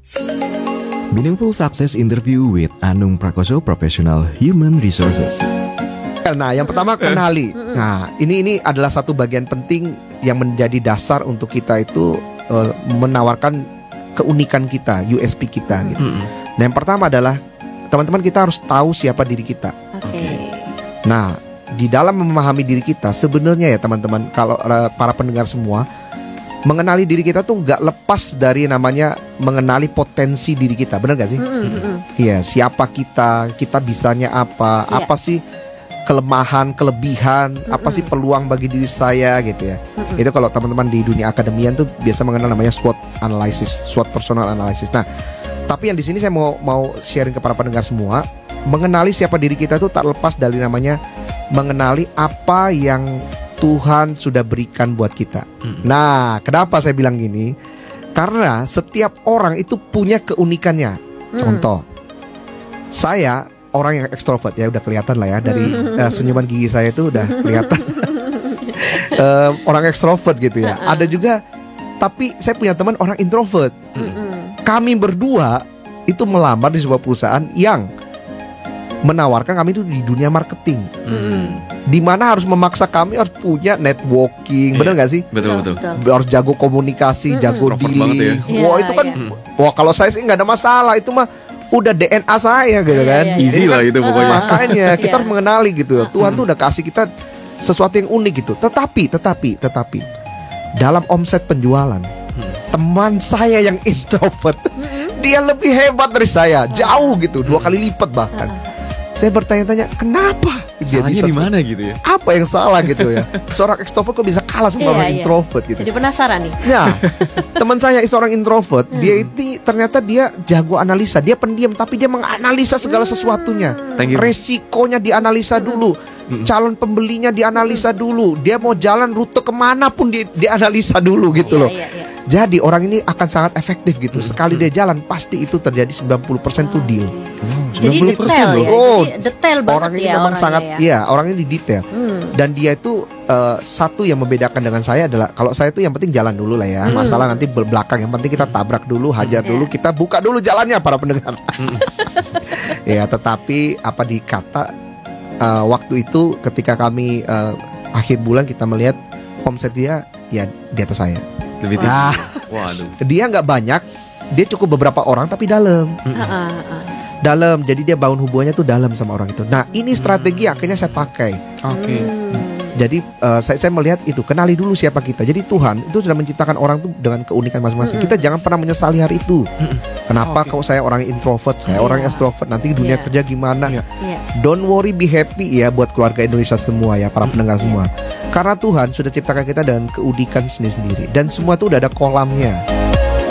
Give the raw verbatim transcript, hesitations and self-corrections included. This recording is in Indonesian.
Meaningful Success Interview with Anung Prakoso, Professional Human Resources. Nah, yang pertama kenali. Nah, ini ini adalah satu bagian penting yang menjadi dasar untuk kita itu uh, menawarkan keunikan kita, U S P kita gitu. Nah, yang pertama adalah teman-teman kita harus tahu siapa diri kita. Oke. Okay. Nah, di dalam memahami diri kita sebenarnya ya teman-teman, kalau uh, para pendengar semua, mengenali diri kita tuh nggak lepas dari namanya mengenali potensi diri kita, benar gak sih? Iya, mm-hmm. siapa kita, kita bisanya apa, yeah. apa sih kelemahan, kelebihan, mm-hmm. apa sih peluang bagi diri saya gitu ya. Mm-hmm. Itu kalau teman-teman di dunia akademian tuh biasa mengenal namanya SWOT analysis, SWOT personal analysis. Nah, tapi yang di sini saya mau mau sharing ke para pendengar semua, mengenali siapa diri kita tuh tak lepas dari namanya mengenali apa yang Tuhan sudah berikan buat kita. hmm. Nah, kenapa saya bilang gini? Karena setiap orang itu punya keunikannya. hmm. Contoh, saya orang yang ekstrovert ya, udah kelihatan lah ya dari uh, senyuman gigi saya itu udah kelihatan uh, orang ekstrovert gitu ya. Ada juga, tapi saya punya teman orang introvert. hmm. Kami berdua itu melamar di sebuah perusahaan yang menawarkan kami itu di dunia marketing. hmm. Di mana harus memaksa kami harus punya networking, bener nggak sih? Betul betul. Harus jago komunikasi, mm-hmm. jago dealing. Ya. Wah itu kan, yeah. wah kalau saya sih nggak ada masalah, itu mah udah D N A saya gitu kan. Yeah, yeah, Easy kan, lah itu pokoknya. Makanya kita yeah. harus mengenali gitu. Tuhan tuh udah kasih kita sesuatu yang unik gitu. Tetapi, tetapi, tetapi dalam omset penjualan, hmm. teman saya yang introvert, mm-hmm. dia lebih hebat dari saya, jauh gitu, dua kali lipat bahkan. Uh-huh. Saya bertanya-tanya, kenapa dia salahnya bisa di mana gitu ya? Apa yang salah gitu ya? Seorang ekstrovert kok bisa kalah sama orang iya, introvert gitu. Jadi penasaran nih. Nah, teman saya seorang introvert, hmm. dia itu ternyata dia jago analisa, dia pendiam tapi dia menganalisa segala sesuatunya. Hmm. Resikonya dianalisa dulu, hmm. calon pembelinya dianalisa dulu, dia mau jalan rute kemana pun dia dianalisa dulu gitu iya, loh. Iya, iya. Jadi orang ini akan sangat efektif gitu. Sekali dia jalan pasti itu terjadi sembilan puluh persen tuh deal. Oh, jadi detail ya. Oh, jadi detail banget orang ini ya memang sangat ya. Iya, orang ini detail. Hmm. Dan dia itu uh, satu yang membedakan dengan saya adalah kalau saya itu yang penting jalan dulu lah ya. Hmm. Masalah nanti belakang, yang penting kita tabrak dulu, hajar dulu, yeah. kita buka dulu jalannya para pendengar. Ya, tetapi apa dikata uh, waktu itu ketika kami uh, akhir bulan kita melihat omset dia ya di atas saya. Lebih tinggi. Nah, waduh. Dia nggak banyak, dia cukup beberapa orang tapi dalam. Uh, uh, uh. Dalam, jadi dia bangun hubungannya tuh dalam sama orang itu. Nah, ini strategi yang akhirnya saya pakai. Oke. Okay. Hmm. Jadi uh, saya, saya melihat itu, kenali dulu siapa kita. Jadi Tuhan itu sudah menciptakan orang tuh dengan keunikan masing-masing. Mm-hmm. Kita jangan pernah menyesali hari itu. Mm-hmm. Kenapa okay. kalau saya orang introvert, saya yeah. orang extrovert, nanti dunia yeah. kerja gimana? Yeah. Yeah. Don't worry, be happy ya buat keluarga Indonesia semua ya, para pendengar yeah. semua. Karena Tuhan sudah ciptakan kita dengan keunikan sendiri-sendiri. Dan semua itu udah ada kolamnya.